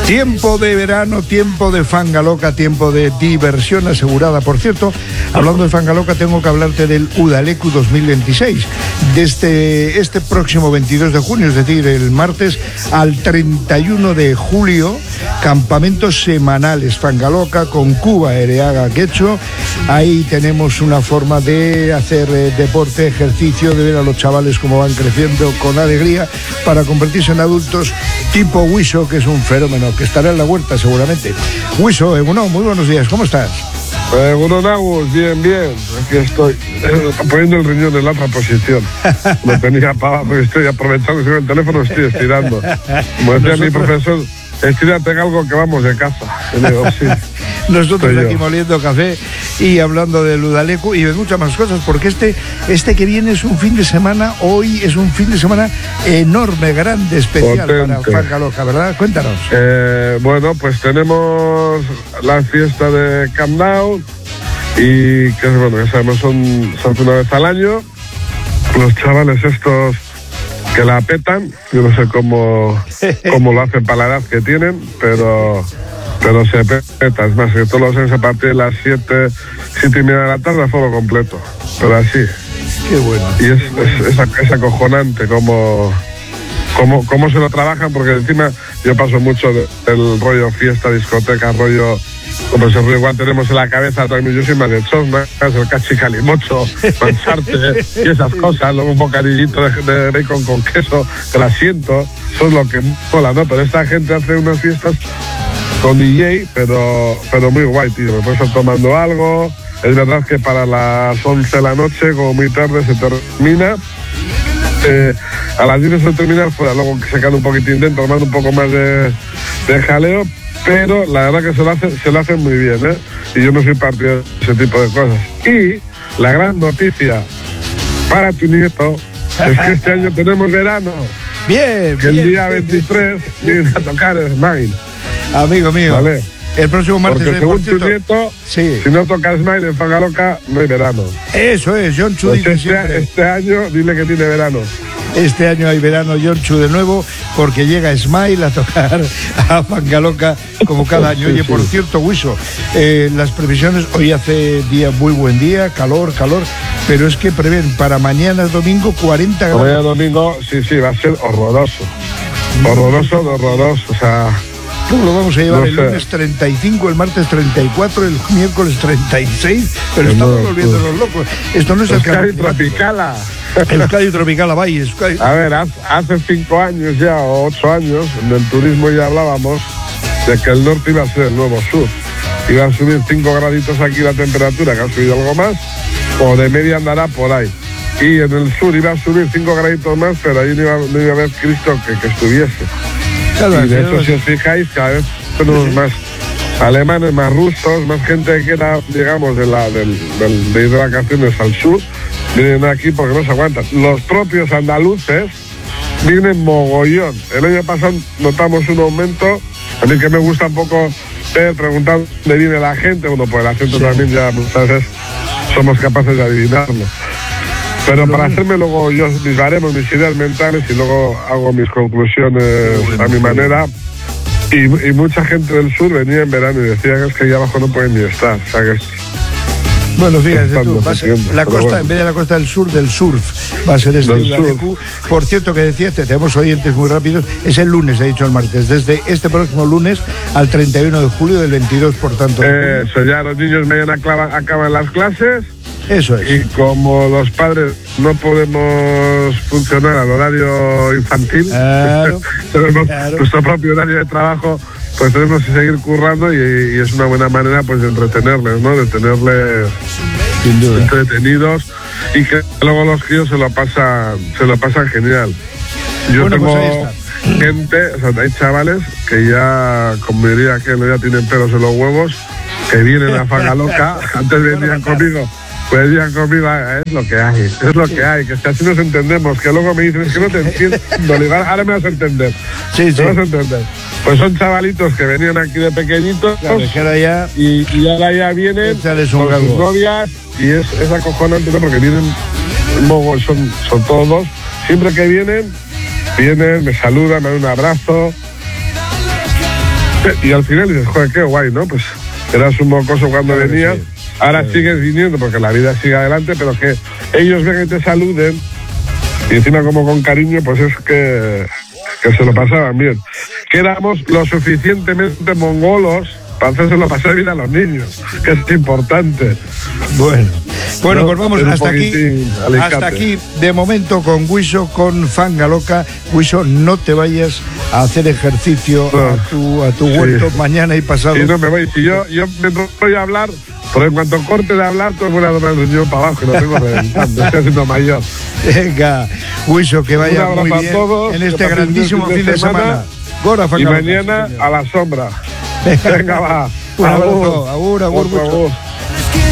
Tiempo de verano, tiempo de Fangaloca, tiempo de diversión asegurada. Por cierto, hablando de Fangaloca, tengo que hablarte del Udaleku 2026. Desde este próximo 22 de junio, es decir, el martes al 31 de julio, campamentos semanales Fangaloca con Cuba Ereaga Quecho. Ahí tenemos una forma de hacer deporte, ejercicio, de ver a los chavales cómo van creciendo con alegría para convertirse en adultos tipo Wiso, que es un fenómeno, que estará en la huerta seguramente. Wiso, Egunon, muy buenos días, ¿cómo estás? Egunon Agus, bien, aquí estoy poniendo el riñón en la otra posición. Lo tenía para abajo y estoy aprovechando que el teléfono, estoy estirando. Como decía mi profesor, estírate en algo que vamos de casa. Digo, sí. Nosotros aquí moliendo café y hablando del Udaleku y de muchas más cosas, porque este que viene es un fin de semana, hoy es un fin de semana enorme, grande, especial. Potente. Para Fangaloca, ¿verdad? Cuéntanos. Bueno, pues tenemos la fiesta de Camp Nou y que bueno, ya sabemos, son una vez al año. Los chavales estos que la petan, yo no sé cómo lo hacen para la edad que tienen, pero se peta. Es más, que todos los años a partir de las 7:30 de la tarde a fuego completo, pero así. Qué bueno. Y es acojonante cómo se lo trabajan, porque encima yo paso mucho del rollo fiesta, discoteca, rollo, como ese rollo igual tenemos en la cabeza, yo soy más de chosna, el cachicalimocho, mancharte y esas cosas, luego un bocadillito de bacon con queso, que la siento, eso es lo que mola, ¿no? Pero esta gente hace unas fiestas con DJ, pero muy guay, tío. Me puedes estar tomando algo. Es verdad que para las 11 de la noche, como muy tarde, se termina. A las 10 se termina fuera, luego que se queda un poquitín dentro, tomando un poco más de jaleo, pero la verdad que se lo hacen muy bien, ¿eh? Y yo no soy partidario de ese tipo de cosas. Y la gran noticia para tu nieto es que este año tenemos verano. Bien, que el día 23 vienen a tocar Smile. Amigo mío, vale. El próximo martes. Porque según tu nieto, sí. Si no toca Smile en Fangaloca, no hay verano. Eso es, John Chu. Pues este año, dile que tiene verano. Este año hay verano, John Chu, de nuevo, porque llega Smile a tocar a Fangaloca como cada año. Oye, por cierto, Wiso, las previsiones, hoy hace muy buen día, calor, pero es que prevén para mañana domingo 40 grados. Mañana domingo, sí, va a ser horroroso, o sea... Lo vamos a llevar el lunes 35, el martes 34, el miércoles 36, pero estamos volviéndonos locos. Esto no es el Cádiz Tropicala. El Cádiz Tropicala, vaya. A ver, hace 5 años ya, o 8 años, en el turismo ya hablábamos de que el norte iba a ser el nuevo sur. Iba a subir 5 graditos aquí la temperatura, que ha subido algo más, o de media andará por ahí. Y en el sur iba a subir 5 graditos más, pero ahí no iba a haber Cristo que estuviese. Claro, y de hecho, si os fijáis, cada vez tenemos más alemanes, más rusos, más gente que era, digamos, de ir de vacaciones al sur, vienen aquí porque no se aguantan. Los propios andaluces vienen mogollón. El año pasado notamos un aumento, a mí que me gusta un poco preguntar dónde viene la gente, bueno, pues el acento también ya muchas veces somos capaces de adivinarlo. Pero para hacerme luego yo mis baremos, mis ideas mentales y luego hago mis conclusiones a mi manera. Y mucha gente del sur venía en verano y decía que es que allá abajo no pueden ni estar. O sea que bueno, fíjate tú, la costa, bueno, en vez de la costa del surf, va a ser este Udaleku. Por cierto, que decías, tenemos oyentes muy rápidos, es el lunes, he dicho el martes, desde este próximo lunes al 31 de julio del 22, por tanto. Eso, ya los niños mañana acaban las clases. Eso es. Y como los padres no podemos funcionar al horario infantil, tenemos nuestro propio horario de trabajo, pues tenemos que seguir currando y es una buena manera pues de entretenerles, ¿no? De tenerles entretenidos y que luego los críos se lo pasan genial. Yo tengo gente, o sea, hay chavales que ya, como diría que ya tienen pelos en los huevos, que vienen a Fangaloca, antes venían conmigo. Pues ya conmigo, es lo que hay, que si así nos entendemos, que luego me dicen, es que no te entiendo, ahora me vas a entender. Sí. Me vas a entender. Pues son chavalitos que venían aquí de pequeñitos, claro, que ahora ya, y ahora ya vienen con sus novias, y es acojonante, ¿no? Porque vienen, son todos, siempre que vienen, me saludan, me dan un abrazo. Y al final dices, joder, qué guay, ¿no? Pues eras un mocoso cuando venías, sí. Ahora sigues viniendo porque la vida sigue adelante, pero que ellos vengan y te saluden, y encima como con cariño, pues es que se lo pasaban bien. Que éramos lo suficientemente mongolos para hacérselo pasar bien a los niños, que es importante. Bueno, ¿no? Pues vamos hasta aquí de momento con Guiso, con Fangaloca. Guiso, no te vayas a hacer ejercicio a tu huerto mañana y pasado. Y no me voy, si yo me voy a hablar, pero en cuanto corte de hablar, todo voy a dar el riñón para abajo, y lo tengo reventando, estoy haciendo mayor. Venga, Guiso, que vaya muy bien todos, en este grandísimo fin de semana. Gora, y mañana a la sombra. Venga, va. Un abrazo. Agur.